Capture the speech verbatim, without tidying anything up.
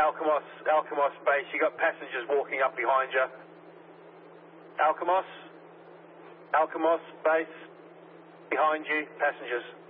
Alkimos, Alkimos base, you got passengers walking up behind you. Alkimos, Alkimos base, behind you, passengers.